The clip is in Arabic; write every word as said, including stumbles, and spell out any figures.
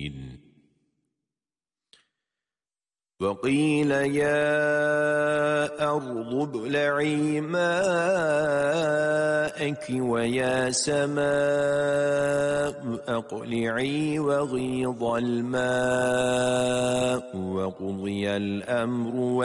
وقيل يا أرض ابلعي ماءك ويا سماء أقلعي وغيض الماء وقضي الأمر